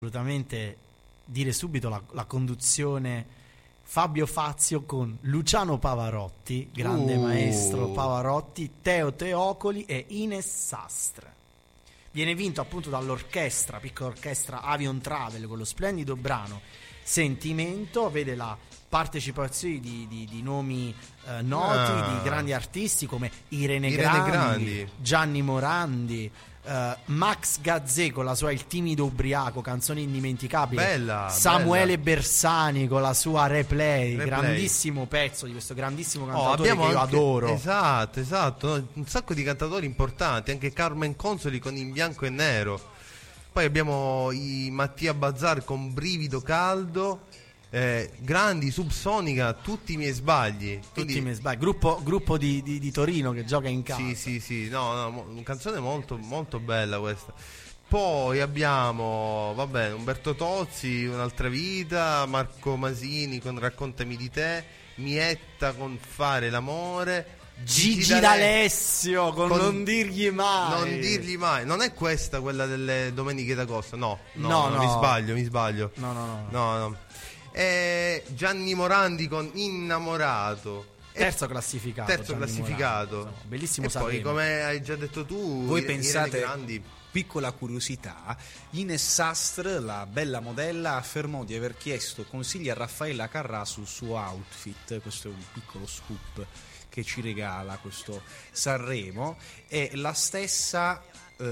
assolutamente dire subito la conduzione Fabio Fazio con Luciano Pavarotti, grande maestro Pavarotti, Teo Teocoli e Ines Sastre. Viene vinto appunto dall'orchestra, piccola orchestra Avion Travel, con lo splendido brano Sentimento. Vede la partecipazione di nomi noti, di grandi artisti come Irene Grandi, Gianni Morandi, Max Gazzè con la sua Il timido ubriaco, canzone indimenticabile, bella, Samuele bella. Bersani con la sua Replay, grandissimo pezzo di questo grandissimo cantautore che io anche, adoro. Esatto, un sacco di cantatori importanti, anche Carmen Consoli con In bianco e nero. Poi abbiamo i Mattia Bazzar con Brivido caldo, grandi, Subsonica, Tutti i miei sbagli. Tutti i miei sbagli. Gruppo di Torino che gioca in casa. Sì, no, una canzone molto, molto bella questa. Poi abbiamo, Umberto Tozzi, Un'altra vita, Marco Masini con Raccontami di te, Mietta con Fare l'amore, Gigi D'Alessio con Non dirgli mai. Non dirgli mai. Non è questa quella delle Domeniche d'Agosto? No. Mi sbaglio. No. Gianni Morandi con Innamorato. Terzo classificato. Morandi, bellissimo. E poi, come hai già detto tu, voi pensate, piccola curiosità, Ines Sastre, la bella modella, affermò di aver chiesto consigli a Raffaella Carrà sul suo outfit. Questo è un piccolo scoop che ci regala questo Sanremo, e la stessa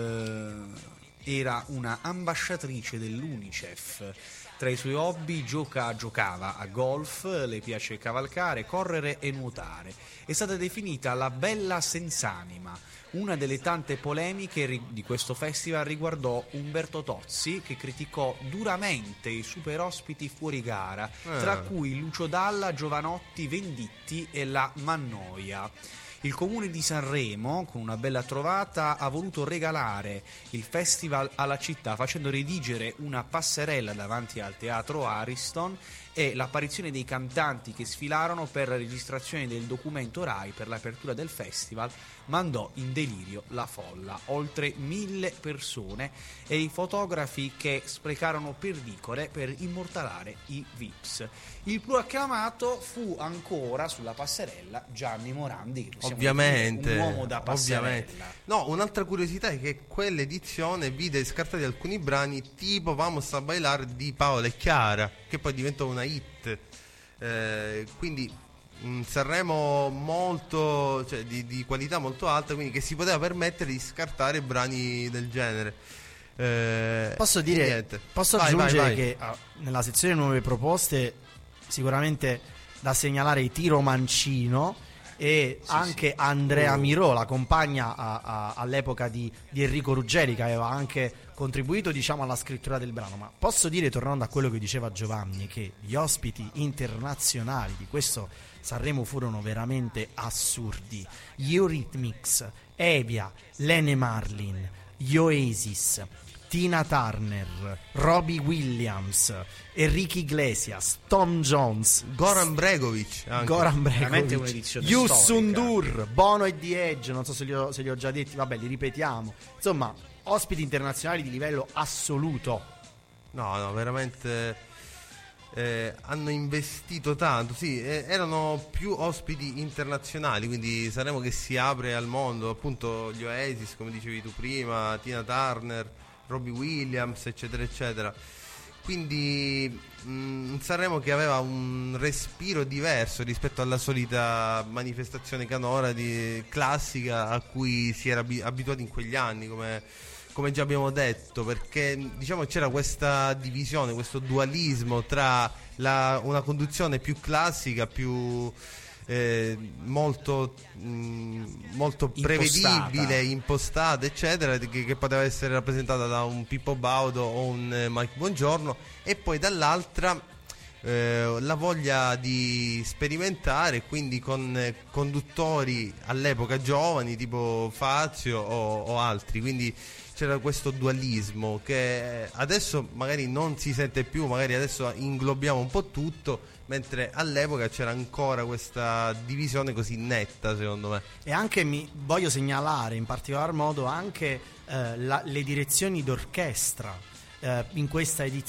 era una ambasciatrice dell'UNICEF. Tra i suoi hobby giocava a golf, le piace cavalcare, correre e nuotare. È stata definita la bella senz'anima. Una delle tante polemiche di questo festival riguardò Umberto Tozzi, che criticò duramente i super ospiti fuori gara, tra cui Lucio Dalla, Giovanotti, Venditti e la Mannoia. Il comune di Sanremo, con una bella trovata, ha voluto regalare il festival alla città facendo redigere una passerella davanti al teatro Ariston, e l'apparizione dei cantanti che sfilarono per la registrazione del documento Rai per l'apertura del festival mandò in delirio la folla, oltre 1000 persone, e i fotografi che sprecarono perdicore per immortalare i VIPs. Il più acclamato fu ancora sulla passerella Gianni Morandi, che ovviamente un uomo da passerella. No, un'altra curiosità è che quell'edizione vide scartati alcuni brani tipo Vamos a bailar di Paola e Chiara, che poi diventò una hit, quindi Sanremo molto, cioè, di qualità molto alta, quindi che si poteva permettere di scartare brani del genere. Posso aggiungere che nella sezione nuove proposte sicuramente da segnalare i Tiro Mancino e anche Andrea Mirò, la compagna all'epoca di Enrico Ruggeri, che aveva anche contribuito, diciamo, alla scrittura del brano. Ma posso dire, tornando a quello che diceva Giovanni, che gli ospiti internazionali di questo Sanremo furono veramente assurdi. Gli Eurythmics, Evia, Lene Marlin, gli Oasis, Tina Turner, Robbie Williams, Enrique Iglesias, Tom Jones, Goran Bregovic, veramente un'edizione Youssou storica. N'Dour, Bono e The Edge, non so se li ho già detti, vabbè, li ripetiamo. Insomma, ospiti internazionali di livello assoluto. No, veramente hanno investito tanto. Sì, erano più ospiti internazionali, quindi Sanremo che si apre al mondo, appunto gli Oasis, come dicevi tu prima, Tina Turner, Robbie Williams, eccetera eccetera. Quindi un Sanremo che aveva un respiro diverso rispetto alla solita manifestazione canora classica a cui si era abituati in quegli anni, come già abbiamo detto, perché diciamo c'era questa divisione, questo dualismo tra una conduzione più classica, più molto prevedibile, impostata, eccetera, che poteva essere rappresentata da un Pippo Baudo o un Mike Bongiorno, e poi dall'altra la voglia di sperimentare, quindi con conduttori all'epoca giovani tipo Fazio o altri, quindi c'era questo dualismo che adesso magari non si sente più, magari adesso inglobiamo un po' tutto, mentre all'epoca c'era ancora questa divisione così netta, secondo me. E anche voglio segnalare in particolar modo anche le direzioni d'orchestra. in questa